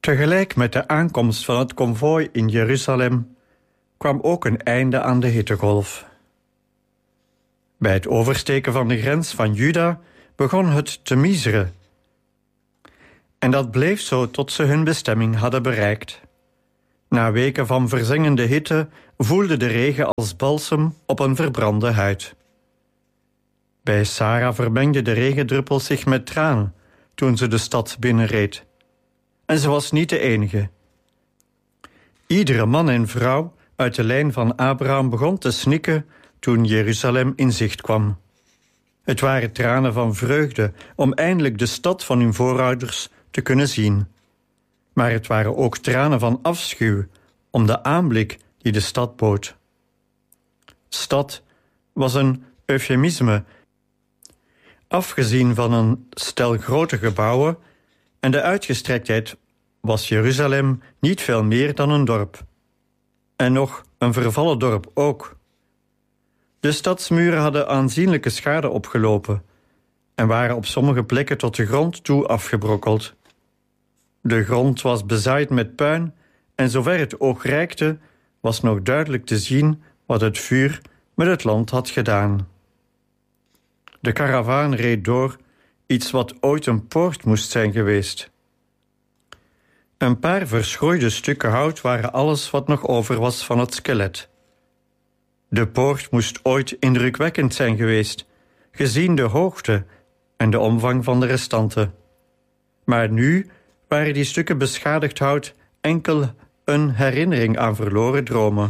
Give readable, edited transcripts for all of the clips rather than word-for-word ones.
Tegelijk met de aankomst van het konvooi in Jeruzalem kwam ook een einde aan de hittegolf. Bij het oversteken van de grens van Juda begon het te miseren. En dat bleef zo tot ze hun bestemming hadden bereikt. Na weken van verzengende hitte voelde de regen als balsem op een verbrande huid. Bij Sara vermengden de regendruppels zich met tranen toen ze de stad binnenreed. En ze was niet de enige. Iedere man en vrouw uit de lijn van Abraham begon te snikken toen Jeruzalem in zicht kwam. Het waren tranen van vreugde om eindelijk de stad van hun voorouders te kunnen zien. Maar het waren ook tranen van afschuw om de aanblik die de stad bood. Stad was een eufemisme. Afgezien van een stel grote gebouwen en de uitgestrektheid was Jeruzalem niet veel meer dan een dorp. En nog een vervallen dorp ook. De stadsmuren hadden aanzienlijke schade opgelopen en waren op sommige plekken tot de grond toe afgebrokkeld. De grond was bezaaid met puin en zover het oog reikte was nog duidelijk te zien wat het vuur met het land had gedaan. De karavaan reed door, iets wat ooit een poort moest zijn geweest. Een paar verschroeide stukken hout waren alles wat nog over was van het skelet. De poort moest ooit indrukwekkend zijn geweest, gezien de hoogte en de omvang van de restanten. Maar nu waren die stukken beschadigd hout enkel een herinnering aan verloren dromen.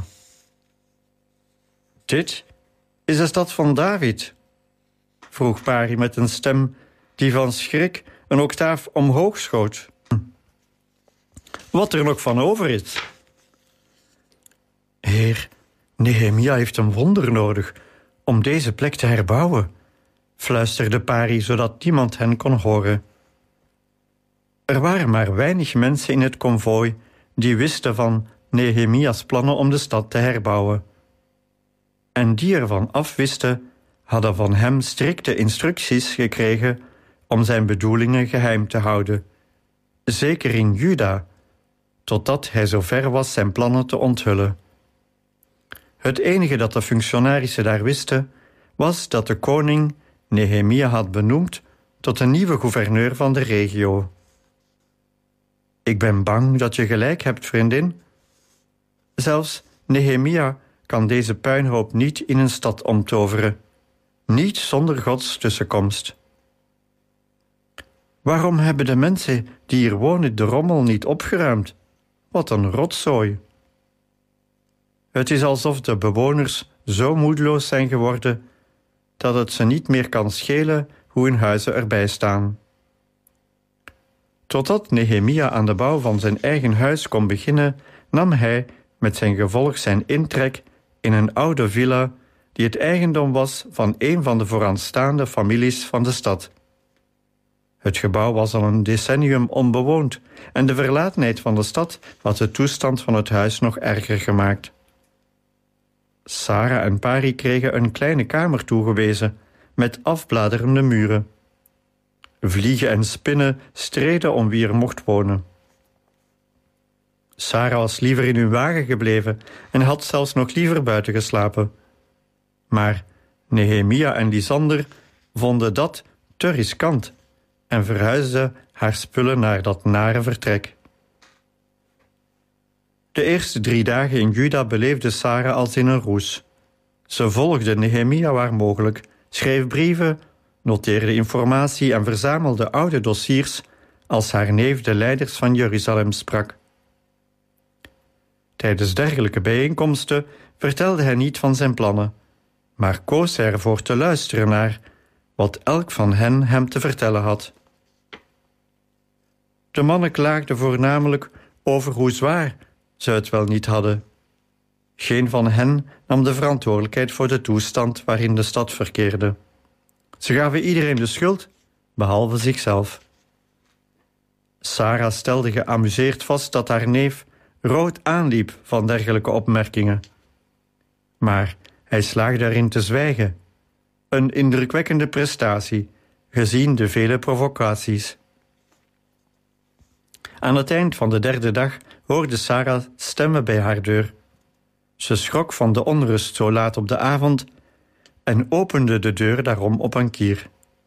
Dit is de stad van David, vroeg Pari met een stem die van schrik een octaaf omhoog schoot. Wat er nog van over is. Heer, Nehemia heeft een wonder nodig om deze plek te herbouwen, fluisterde Pari zodat niemand hen kon horen. Er waren maar weinig mensen in het konvooi die wisten van Nehemia's plannen om de stad te herbouwen. En die ervan afwisten, hadden van hem strikte instructies gekregen om zijn bedoelingen geheim te houden, zeker in Juda, totdat hij zover was zijn plannen te onthullen. Het enige dat de functionarissen daar wisten, was dat de koning Nehemia had benoemd tot een nieuwe gouverneur van de regio. Ik ben bang dat je gelijk hebt, vriendin. Zelfs Nehemia kan deze puinhoop niet in een stad omtoveren. Niet zonder Gods tussenkomst. Waarom hebben de mensen die hier wonen de rommel niet opgeruimd? Wat een rotzooi. Het is alsof de bewoners zo moedeloos zijn geworden dat het ze niet meer kan schelen hoe hun huizen erbij staan. Totdat Nehemia aan de bouw van zijn eigen huis kon beginnen, nam hij met zijn gevolg zijn intrek in een oude villa die het eigendom was van een van de vooraanstaande families van de stad. Het gebouw was al een decennium onbewoond en de verlatenheid van de stad had de toestand van het huis nog erger gemaakt. Sara en Pari kregen een kleine kamer toegewezen met afbladerende muren. Vliegen en spinnen streden om wie er mocht wonen. Sara was liever in hun wagen gebleven en had zelfs nog liever buiten geslapen. Maar Nehemia en Lisander vonden dat te riskant en verhuisden haar spullen naar dat nare vertrek. De eerste 3 dagen in Juda beleefde Sara als in een roes. Ze volgde Nehemia waar mogelijk, schreef brieven, noteerde informatie en verzamelde oude dossiers als haar neef de leiders van Jeruzalem sprak. Tijdens dergelijke bijeenkomsten vertelde hij niet van zijn plannen, maar koos hij ervoor te luisteren naar wat elk van hen hem te vertellen had. De mannen klaagden voornamelijk over hoe zwaar ze het wel niet hadden. Geen van hen nam de verantwoordelijkheid voor de toestand waarin de stad verkeerde. Ze gaven iedereen de schuld, behalve zichzelf. Sara stelde geamuseerd vast dat haar neef rood aanliep van dergelijke opmerkingen. Maar hij slaagde erin te zwijgen. Een indrukwekkende prestatie, gezien de vele provocaties. Aan het eind van de 3e dag hoorde Sarah stemmen bij haar deur. Ze schrok van de onrust zo laat op de avond en opende de deur daarom op een kier.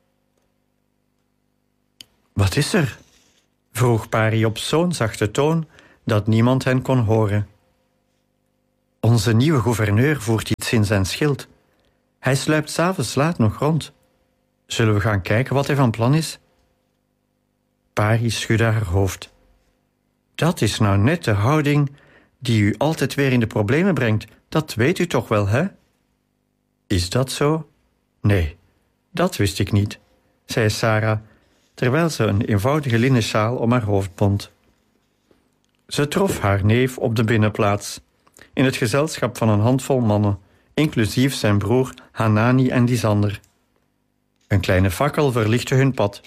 Wat is er? Vroeg Pari op zo'n zachte toon dat niemand hen kon horen. Onze nieuwe gouverneur voert iets in zijn schild. Hij sluipt 's avonds laat nog rond. Zullen we gaan kijken wat hij van plan is? Pari schudde haar hoofd. Dat is nou net de houding die u altijd weer in de problemen brengt. Dat weet u toch wel, hè? Is dat zo? Nee, dat wist ik niet, zei Sarah, terwijl ze een eenvoudige linnen sjaal om haar hoofd bond. Ze trof haar neef op de binnenplaats, in het gezelschap van een handvol mannen, inclusief zijn broer Hanani en Lisander. Een kleine fakkel verlichtte hun pad.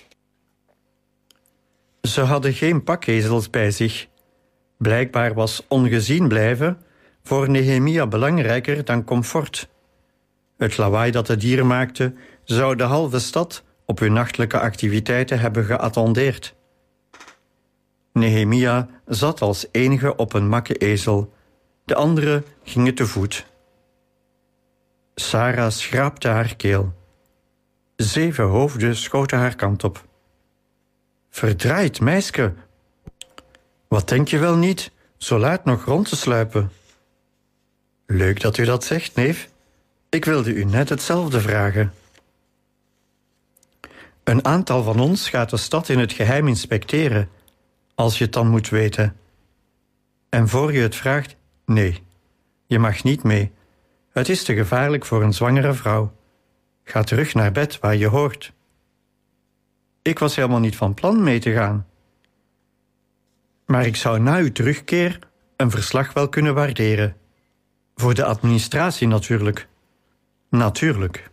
Ze hadden geen pakezels bij zich. Blijkbaar was ongezien blijven voor Nehemia belangrijker dan comfort. Het lawaai dat de dieren maakten zou de halve stad op hun nachtelijke activiteiten hebben geattendeerd. Nehemia zat als enige op een makke ezel. De anderen gingen te voet. Sarah schraapte haar keel. 7 hoofden schoten haar kant op. Verdraaid, meisje. Wat denk je wel niet, zo laat nog rond te sluipen? Leuk dat u dat zegt, neef. Ik wilde u net hetzelfde vragen. Een aantal van ons gaat de stad in het geheim inspecteren, als je het dan moet weten. En voor je het vraagt, nee, je mag niet mee. Het is te gevaarlijk voor een zwangere vrouw. Ga terug naar bed waar je hoort. Ik was helemaal niet van plan mee te gaan. Maar ik zou na uw terugkeer een verslag wel kunnen waarderen. Voor de administratie natuurlijk. Natuurlijk.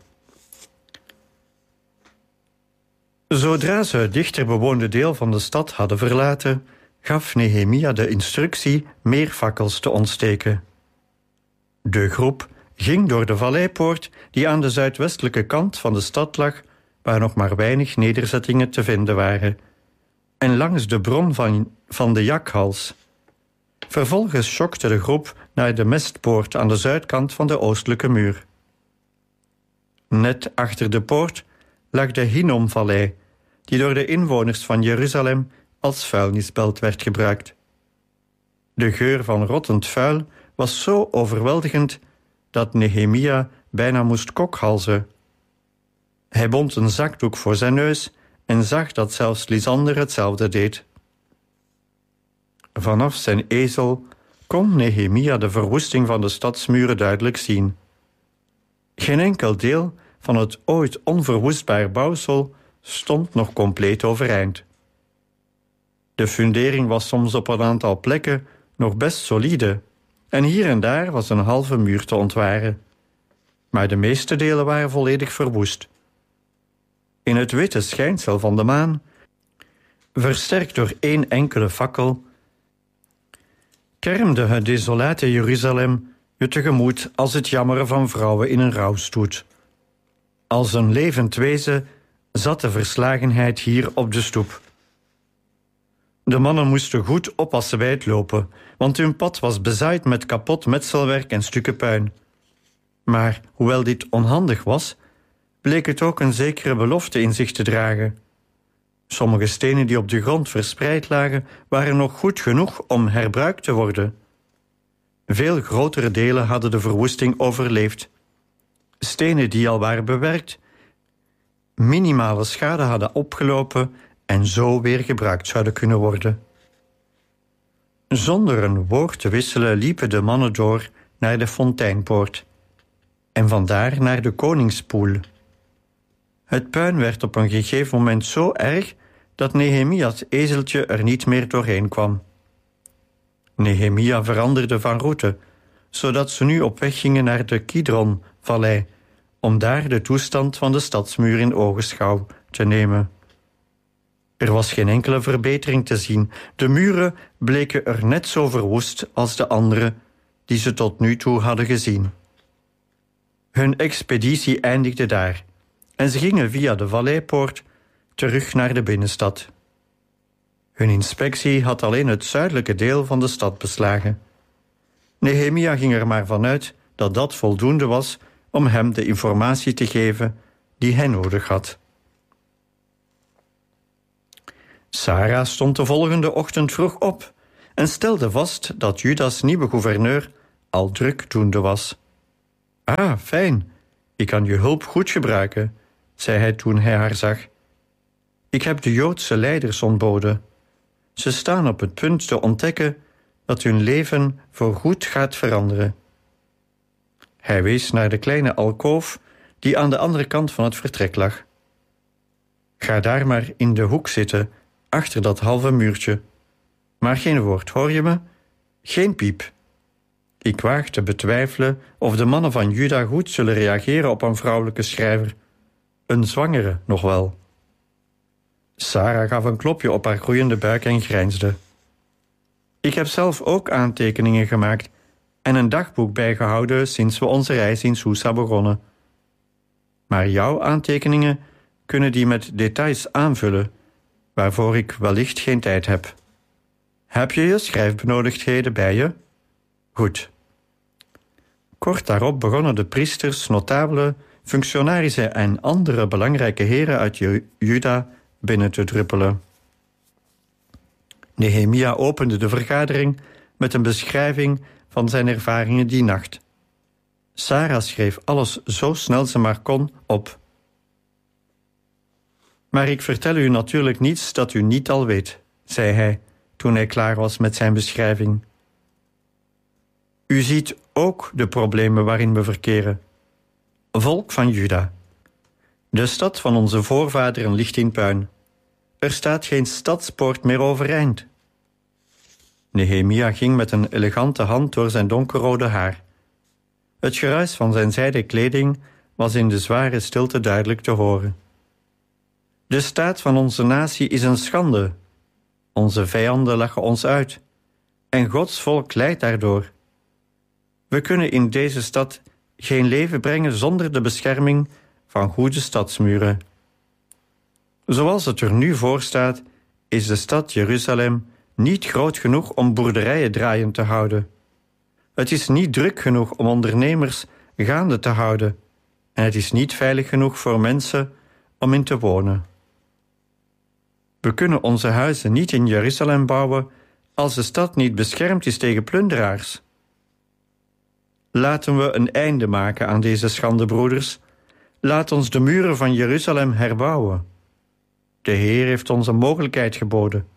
Zodra ze het dichter bewoonde deel van de stad hadden verlaten, gaf Nehemia de instructie meer fakkels te ontsteken. De groep ging door de valleipoort die aan de zuidwestelijke kant van de stad lag, waar nog maar weinig nederzettingen te vinden waren, en langs de bron van de Jakhals. Vervolgens schokte de groep naar de mestpoort aan de zuidkant van de oostelijke muur. Net achter de poort lag de Hinnomvallei, die door de inwoners van Jeruzalem als vuilnisbelt werd gebruikt. De geur van rottend vuil was zo overweldigend dat Nehemia bijna moest kokhalzen. Hij bond een zakdoek voor zijn neus en zag dat zelfs Lisander hetzelfde deed. Vanaf zijn ezel kon Nehemia de verwoesting van de stadsmuren duidelijk zien. Geen enkel deel van het ooit onverwoestbaar bouwsel stond nog compleet overeind. De fundering was soms op een aantal plekken nog best solide en hier en daar was een halve muur te ontwaren. Maar de meeste delen waren volledig verwoest. In het witte schijnsel van de maan, versterkt door 1 enkele fakkel, kermde het desolate Jeruzalem je tegemoet als het jammeren van vrouwen in een rouwstoet. Als een levend wezen zat de verslagenheid hier op de stoep. De mannen moesten goed oppassen bij het lopen, want hun pad was bezaaid met kapot metselwerk en stukken puin. Maar hoewel dit onhandig was, bleek het ook een zekere belofte in zich te dragen. Sommige stenen die op de grond verspreid lagen, waren nog goed genoeg om herbruikt te worden. Veel grotere delen hadden de verwoesting overleefd. Stenen die al waren bewerkt, minimale schade hadden opgelopen en zo weer gebruikt zouden kunnen worden. Zonder een woord te wisselen liepen de mannen door naar de fonteinpoort en vandaar naar de koningspoel. Het puin werd op een gegeven moment zo erg dat Nehemia's ezeltje er niet meer doorheen kwam. Nehemia veranderde van route, zodat ze nu op weg gingen naar de Kidron-vallei, om daar de toestand van de stadsmuur in ogenschouw te nemen. Er was geen enkele verbetering te zien. De muren bleken er net zo verwoest als de andere die ze tot nu toe hadden gezien. Hun expeditie eindigde daar en ze gingen via de valleipoort terug naar de binnenstad. Hun inspectie had alleen het zuidelijke deel van de stad beslagen. Nehemia ging er maar vanuit dat dat voldoende was om hem de informatie te geven die hij nodig had. Sarah stond de volgende ochtend vroeg op en stelde vast dat Juda's nieuwe gouverneur al drukdoende was. Ah, fijn, ik kan je hulp goed gebruiken, zei hij toen hij haar zag. Ik heb de Joodse leiders ontboden. Ze staan op het punt te ontdekken dat hun leven voorgoed gaat veranderen. Hij wees naar de kleine alkoof die aan de andere kant van het vertrek lag. Ga daar maar in de hoek zitten, achter dat halve muurtje. Maar geen woord, hoor je me? Geen piep. Ik waag te betwijfelen of de mannen van Juda goed zullen reageren op een vrouwelijke schrijver. Een zwangere nog wel. Sarah gaf een klopje op haar groeiende buik en grijnsde. Ik heb zelf ook aantekeningen gemaakt en een dagboek bijgehouden sinds we onze reis in Susa begonnen. Maar jouw aantekeningen kunnen die met details aanvullen, waarvoor ik wellicht geen tijd heb. Heb je je schrijfbenodigdheden bij je? Goed. Kort daarop begonnen de priesters, notabelen, functionarissen en andere belangrijke heren uit Juda binnen te druppelen. Nehemia opende de vergadering met een beschrijving van zijn ervaringen die nacht. Sarah schreef alles zo snel ze maar kon op. Maar ik vertel u natuurlijk niets dat u niet al weet, zei hij toen hij klaar was met zijn beschrijving. U ziet ook de problemen waarin we verkeren. Volk van Juda. De stad van onze voorvaderen ligt in puin. Er staat geen stadspoort meer overeind. Nehemia ging met een elegante hand door zijn donkerrode haar. Het geruis van zijn zijden kleding was in de zware stilte duidelijk te horen. De staat van onze natie is een schande. Onze vijanden lachen ons uit. En Gods volk lijdt daardoor. We kunnen in deze stad geen leven brengen zonder de bescherming van goede stadsmuren. Zoals het er nu voor staat, is de stad Jeruzalem niet groot genoeg om boerderijen draaiend te houden. Het is niet druk genoeg om ondernemers gaande te houden en het is niet veilig genoeg voor mensen om in te wonen. We kunnen onze huizen niet in Jeruzalem bouwen als de stad niet beschermd is tegen plunderaars. Laten we een einde maken aan deze schande, broeders. Laat ons de muren van Jeruzalem herbouwen. De Heer heeft ons een mogelijkheid geboden.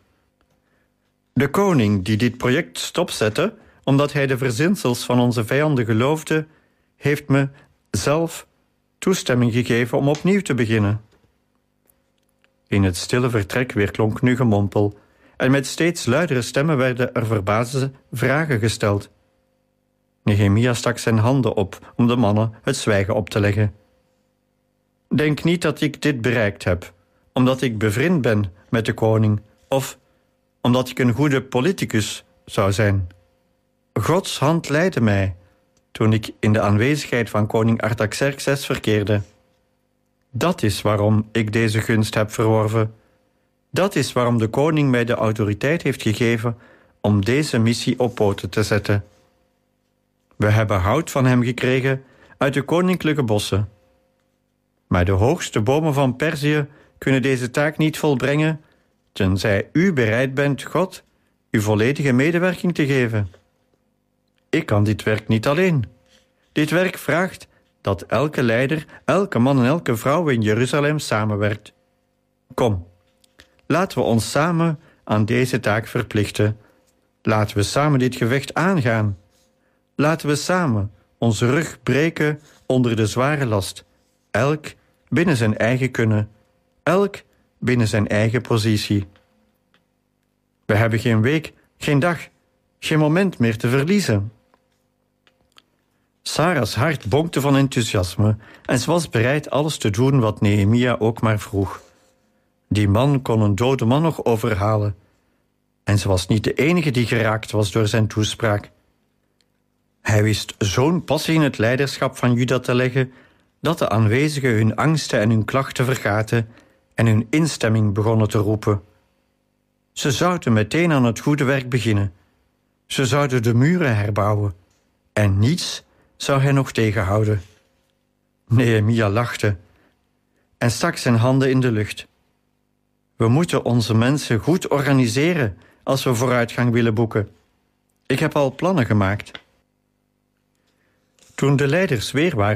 De koning die dit project stopzette, omdat hij de verzinsels van onze vijanden geloofde, heeft me zelf toestemming gegeven om opnieuw te beginnen. In het stille vertrek weerklonk nu gemompel, en met steeds luidere stemmen werden er verbaasde vragen gesteld. Nehemia stak zijn handen op om de mannen het zwijgen op te leggen. Denk niet dat ik dit bereikt heb, omdat ik bevriend ben met de koning, of omdat ik een goede politicus zou zijn. Gods hand leidde mij, toen ik in de aanwezigheid van koning Artaxerxes verkeerde. Dat is waarom ik deze gunst heb verworven. Dat is waarom de koning mij de autoriteit heeft gegeven om deze missie op poten te zetten. We hebben hout van hem gekregen uit de koninklijke bossen. Maar de hoogste bomen van Perzië kunnen deze taak niet volbrengen, tenzij u bereid bent God uw volledige medewerking te geven. Ik kan dit werk niet alleen. Dit werk vraagt dat elke leider, elke man en elke vrouw in Jeruzalem samenwerkt. Kom, laten we ons samen aan deze taak verplichten. Laten we samen dit gevecht aangaan. Laten we samen onze rug breken onder de zware last. Elk binnen zijn eigen kunnen. Elk binnen zijn eigen positie. We hebben geen week, geen dag, geen moment meer te verliezen. Sarah's hart bonkte van enthousiasme en ze was bereid alles te doen wat Nehemia ook maar vroeg. Die man kon een dode man nog overhalen. En ze was niet de enige die geraakt was door zijn toespraak. Hij wist zo'n passie in het leiderschap van Juda te leggen dat de aanwezigen hun angsten en hun klachten vergaten en hun instemming begonnen te roepen. Ze zouden meteen aan het goede werk beginnen. Ze zouden de muren herbouwen. En niets zou hen nog tegenhouden. Nehemia lachte en stak zijn handen in de lucht. We moeten onze mensen goed organiseren als we vooruitgang willen boeken. Ik heb al plannen gemaakt. Toen de leiders weer waren